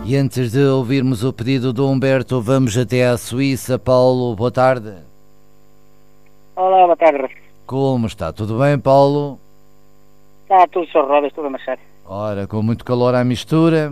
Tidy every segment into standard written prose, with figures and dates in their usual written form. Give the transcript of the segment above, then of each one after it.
E antes de ouvirmos o pedido do Humberto, vamos até à Suíça. Paulo, boa tarde. Olá, boa tarde. Como está? Tudo bem, Paulo? Está tudo só rodas, tudo a marchar. Ora, com muito calor à mistura.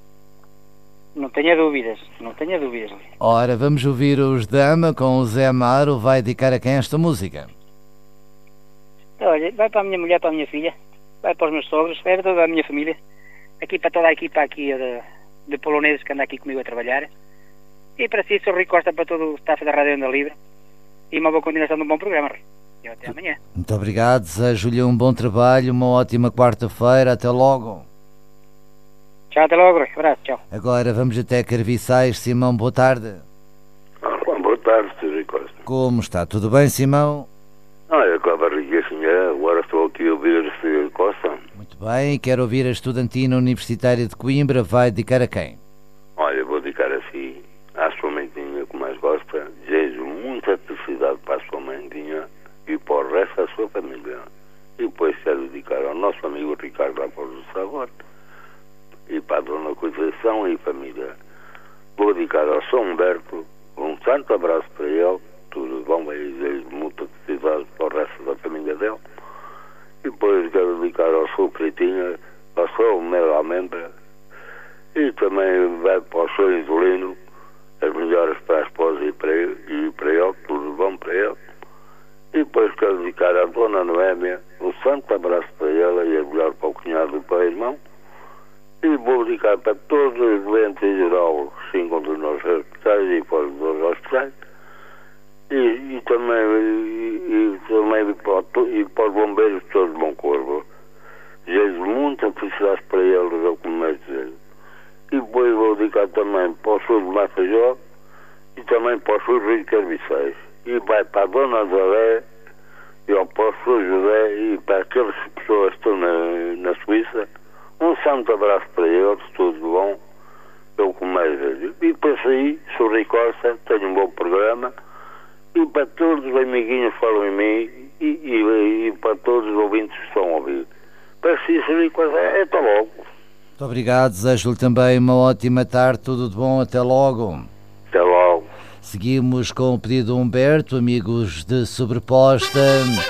Não tenha dúvidas, não tenha dúvidas. Ora, vamos ouvir os Dama com o Zé Amaro. Vai dedicar a quem esta música? Olha, vai para a minha mulher, para a minha filha, vai para os meus sogros, vai para toda a minha família, aqui para toda a equipa aqui de poloneses que anda aqui comigo a trabalhar, e para si, Sr. Rui Costa, para todo o staff da Rádio Onda Livre, e uma boa continuação de um bom programa, Rui. E até amanhã. Muito obrigado, desejo-lhe um bom trabalho, uma ótima quarta-feira, até logo. Tchau, até logo, Rui. Abraço, tchau. Agora vamos até Carviçais. Simão, boa tarde. Boa tarde, Sr. Rui Costa. Como está? Tudo bem, Simão? Olha, com a barriga assim, agora estou aqui a ouvir o Sr. Costa. Muito bem, quero ouvir a estudantina universitária de Coimbra. Vai dedicar a quem? Olha, vou dedicar assim à sua mãezinha que mais gosta. Desejo muita felicidade para a sua mãezinha e para o resto da sua família. E depois quero dedicar ao nosso amigo Ricardo Raposo do Sagote e para a Dona Conceição e família. Vou dedicar ao São Humberto um santo abraço para ele. Tudo bom, e desejo muita felicidade para o resto da família dele. E depois quero dedicar ao seu Fritinha, ao seu Mel Almendra, e também vai para o seu Insulino, as melhores para a esposa e para ele, tudo bom para ele. E depois quero dedicar à Dona Noémia um santo abraço para ela e a melhor para o cunhado e para o irmão. E vou dedicar para todos os doentes em geral que se encontram nos hospitais e para os hospitais. E também para os bombeiros todos de bom corpo. Desejo muita felicidade para eles, é o que mais desejo. E depois vou dedicar também para o sul de Mafajó e também para o sul de Carviçais. E vai para a Dona Zé e ao Pastor José e para aquelas pessoas que estão na Suíça. Um santo abraço para eles, tudo bom, é o que mais vejo. E depois aí, sou Rui Costa, tenho um bom programa. E para todos os amiguinhos que falam em mim e para todos os ouvintes que estão a ouvir. Para si, Rui Costa, até logo. Muito obrigado, desejo-lhe também uma ótima tarde, tudo de bom, até logo. Até logo. Seguimos com o pedido do Humberto, amigos de Sobreposta.